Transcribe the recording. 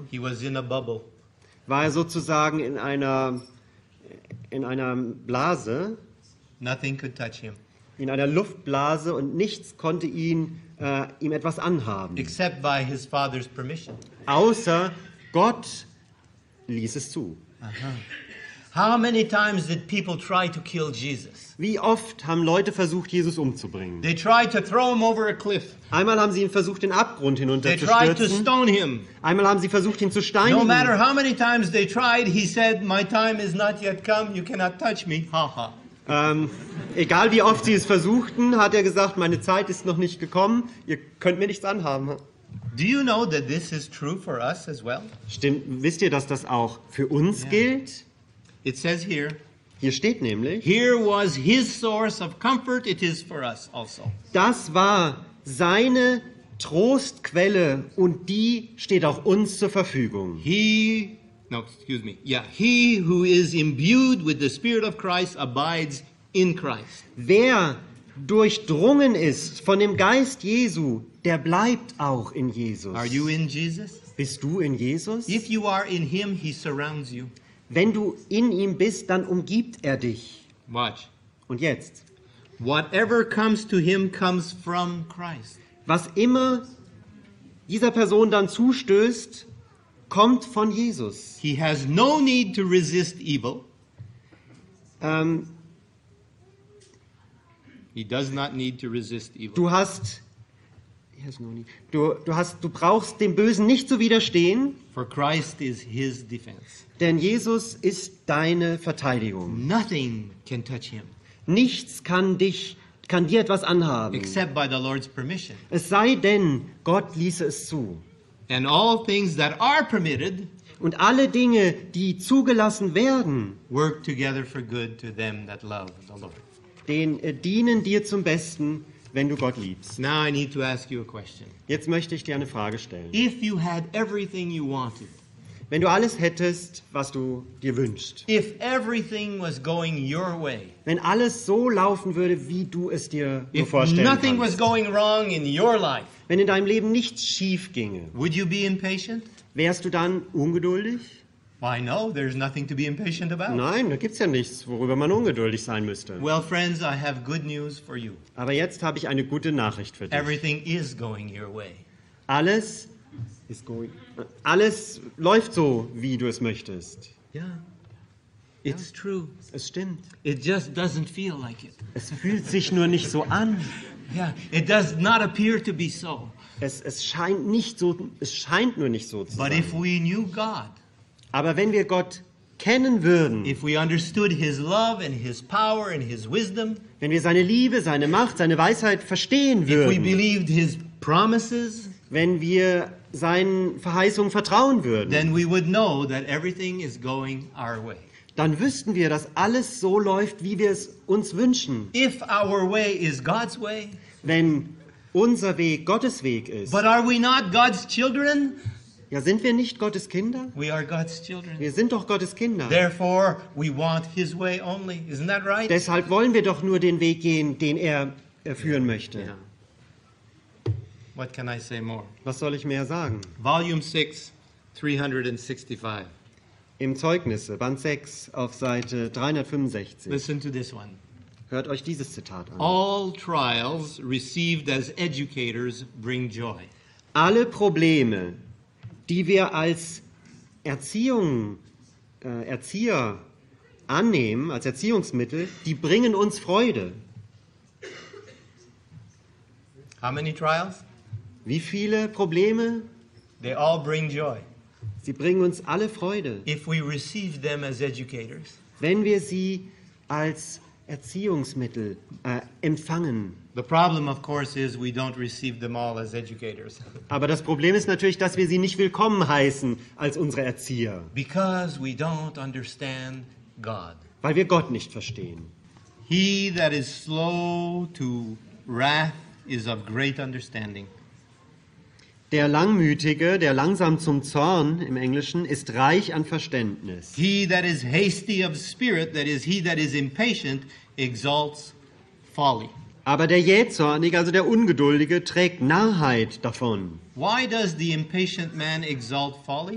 He was in a bubble. war er sozusagen in einer Blase, Nothing could touch him in einer Luftblase und nichts konnte ihm etwas anhaben. except by his father's permission. Außer Gott ließ es zu. How many times did people try to kill Jesus? Wie oft haben Leute versucht, Jesus umzubringen? They tried to throw him over a cliff. Einmal haben sie ihn versucht, den Abgrund They tried to hinunterzustürzen. stone him. Einmal haben sie versucht, ihn zu No steinigen. matter how many times they tried, he said, "My time is not yet come. You cannot touch me." Ha ha. Egal wie oft sie es versuchten, hat er gesagt, meine Zeit ist noch nicht gekommen, ihr könnt mir nichts anhaben. Do you know that this is true for us as well? Stimmt, wisst ihr, dass das auch für uns gilt? It says here, Hier steht nämlich, here was his source of comfort, it is for us also. das war seine Trostquelle und die steht auch uns zur Verfügung. He who is imbued with the Spirit of Christ abides in Christ. Wer durchdrungen ist von dem Geist Jesu, der bleibt auch in Jesus. Are you in Jesus? Bist du in Jesus? If you are in him, he surrounds you. Wenn du in ihm bist, dann umgibt er dich. Watch. Und jetzt, Whatever comes to him comes from Christ. was immer dieser Person dann zustößt, kommt von Jesus. He has no need to resist evil. He does not need to resist evil. Du brauchst dem Bösen nicht zu widerstehen, For Christ is his defense. denn Jesus ist deine Verteidigung. Nothing can touch him Nichts kann dir etwas anhaben. except by the Lord's permission. Es sei denn, Gott ließe es zu. And all things that are permitted Und alle Dinge, die zugelassen werden, work together for good to them that love the Lord. dienen dir zum Besten, wenn du Gott liebst. Now I need to ask you a question. Jetzt möchte ich dir eine Frage stellen. If you had everything you wanted, Wenn du alles hättest, was du dir wünschst, if everything was going your way, wenn alles so laufen würde, wie du es dir nur if vorstellen nothing was kannst, going wrong in your life, wenn in deinem Leben nichts schief ginge, would you be impatient? wärst du dann ungeduldig? Why no, there's nothing to be impatient about. Nein, da gibt es ja nichts, worüber man ungeduldig sein müsste. Well, friends, I have good news for you. Aber jetzt habe ich eine gute Nachricht für dich. Everything is going your way. Alles läuft so, wie du es möchtest. Yeah. It's true. Es stimmt. It just doesn't feel like it. Es fühlt sich nur nicht so an. Yeah, it does not appear to be so. Es scheint nur nicht so zu But sein. if we knew God, Aber wenn wir Gott kennen würden, if we understood his love and his power and his wisdom, wenn wir seine Liebe, seine Macht, seine Weisheit verstehen if we würden, believed his promises, wenn wir seinen Verheißungen vertrauen würden, then we would know that everything is going our way. dann wüssten wir, dass alles so läuft, wie wir es uns wünschen. If our way is God's way, Wenn unser Weg Gottes Weg ist, but are we not God's children? ja, sind wir nicht Gottes Kinder? We are God's children. Wir sind doch Gottes Kinder. Therefore, we want his way only. Isn't that right? Deshalb wollen wir doch nur den Weg gehen, den er führen möchte. Yeah. What can I say more? Was soll ich mehr sagen? Volume 6, 365. Im Zeugnisse, Band 6, auf Seite 365. Listen to this one. Hört euch dieses Zitat an. All trials received as educators bring joy. Alle Probleme, die wir als Erzieher annehmen, als Erziehungsmittel, die bringen uns Freude. How many trials? Wie viele Probleme? They all bring joy. Sie bringen uns alle Freude, If we receive them as educators. wenn wir sie als Erziehungsmittel empfangen. The problem, of course, is we don't receive them all as educators. Aber das Problem ist natürlich, dass wir sie nicht willkommen heißen als unsere Erzieher, Because we don't understand God. weil wir Gott nicht verstehen. He that is slow to wrath is of great understanding. Der Langmütige, der langsam zum Zorn im Englischen, ist reich an Verständnis. He that is hasty of spirit, that is, he that is impatient, exalts folly. Aber der Jähzornige, also der Ungeduldige, trägt Narrheit davon. Why does the impatient man exalt folly?